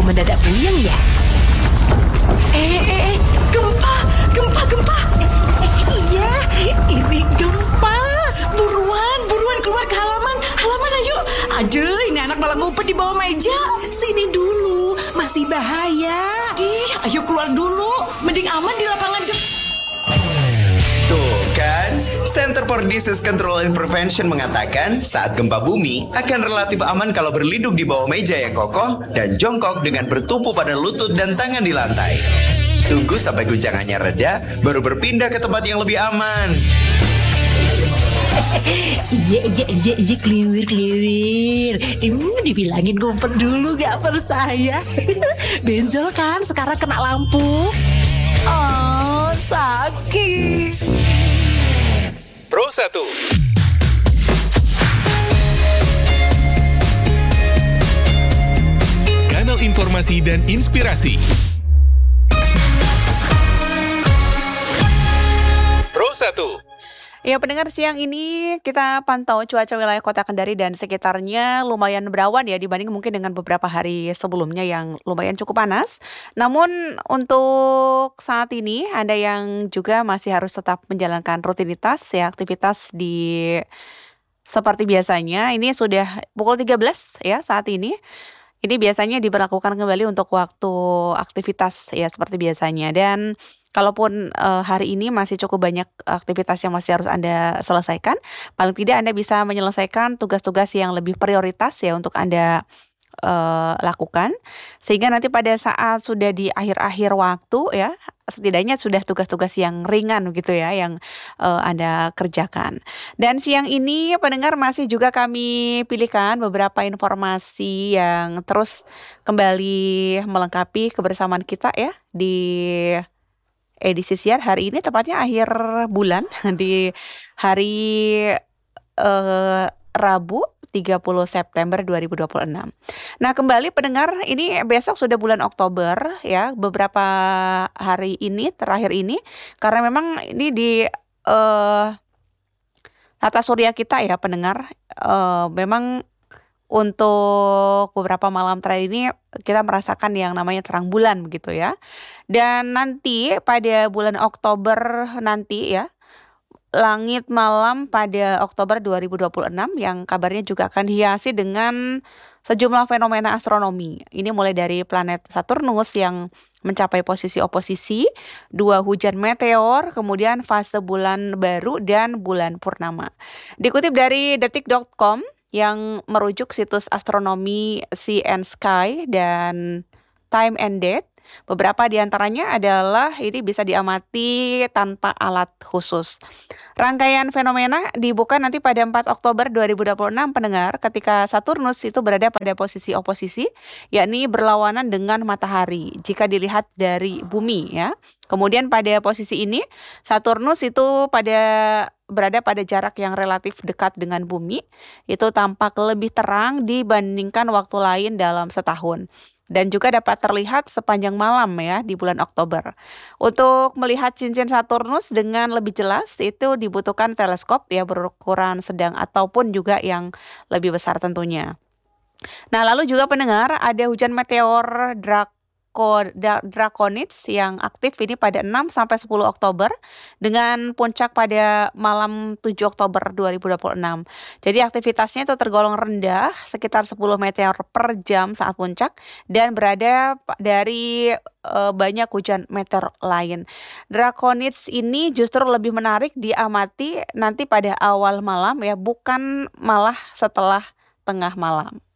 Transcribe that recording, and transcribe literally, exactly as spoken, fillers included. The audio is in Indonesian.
mendadak puyeng ya? Eh, eh, eh, gempa, gempa, gempa. Eh, iya, ini gempa. Buruan, buruan keluar ke halaman. Halaman ayo. Aduh, ini anak malah ngumpet di bawah meja. Sini dulu, masih bahaya. Di, ayo keluar dulu. Mending aman di lapangan de- Tuh kan, Center for Disease Control and Prevention mengatakan saat gempa bumi akan relatif aman kalau berlindung di bawah meja yang kokoh dan jongkok dengan bertumpu pada lutut dan tangan di lantai. Tunggu sampai guncangannya reda, baru berpindah ke tempat yang lebih aman. Iya, iya, iya, iya, kliwir, kliwir. Hmm, dibilangin ngumpet dulu gak percaya. Benjol kan, sekarang kena lampu. Oh, sakit. Pro satu. Kanal informasi dan inspirasi. Pro satu. Ya, pendengar, siang ini kita pantau cuaca wilayah Kota Kendari dan sekitarnya lumayan berawan ya dibanding mungkin dengan beberapa hari sebelumnya yang lumayan cukup panas. Namun untuk saat ini Anda yang juga masih harus tetap menjalankan rutinitas ya, aktivitas di seperti biasanya. Ini sudah pukul tiga belas ya saat ini. Ini biasanya diberlakukan kembali untuk waktu aktivitas ya seperti biasanya. Dan kalaupun uh, hari ini masih cukup banyak aktivitas yang masih harus Anda selesaikan, paling tidak Anda bisa menyelesaikan tugas-tugas yang lebih prioritas ya untuk Anda uh, lakukan. Sehingga nanti pada saat sudah di akhir-akhir waktu ya, setidaknya sudah tugas-tugas yang ringan gitu ya yang uh, Anda kerjakan. Dan siang ini pendengar masih juga kami pilihkan beberapa informasi yang terus kembali melengkapi kebersamaan kita ya di edisi siar hari ini, tepatnya akhir bulan di hari uh, Rabu tiga puluh September dua ribu dua puluh enam. Nah, kembali pendengar, ini besok sudah bulan Oktober ya, beberapa hari ini terakhir ini karena memang ini di uh, tata surya kita ya pendengar, uh, memang untuk beberapa malam terakhir ini kita merasakan yang namanya terang bulan begitu ya. Dan nanti pada bulan Oktober nanti ya, langit malam pada Oktober dua ribu dua puluh enam yang kabarnya juga akan dihiasi dengan sejumlah fenomena astronomi. Ini mulai dari planet Saturnus yang mencapai posisi oposisi, dua hujan meteor, kemudian fase bulan baru dan bulan purnama. Dikutip dari detik dot com yang merujuk situs astronomi Sea and Sky dan Time and Date, beberapa di antaranya adalah ini bisa diamati tanpa alat khusus. Rangkaian fenomena dibuka nanti pada empat Oktober dua ribu dua puluh enam pendengar, ketika Saturnus itu berada pada posisi oposisi, yakni berlawanan dengan matahari jika dilihat dari bumi ya. Kemudian pada posisi ini Saturnus itu pada berada pada jarak yang relatif dekat dengan bumi, itu tampak lebih terang dibandingkan waktu lain dalam setahun. Dan juga dapat terlihat sepanjang malam ya di bulan Oktober. Untuk melihat cincin Saturnus dengan lebih jelas itu dibutuhkan teleskop ya berukuran sedang ataupun juga yang lebih besar tentunya. Nah, lalu juga pendengar ada hujan meteor Draco Draconids yang aktif ini pada enam sampai sepuluh Oktober dengan puncak pada malam tujuh Oktober dua ribu dua puluh enam. Jadi aktivitasnya itu tergolong rendah, sekitar sepuluh meteor per jam saat puncak dan berada dari e, banyak hujan meteor lain. Draconids ini justru lebih menarik diamati nanti pada awal malam ya, bukan malah setelah tengah malam.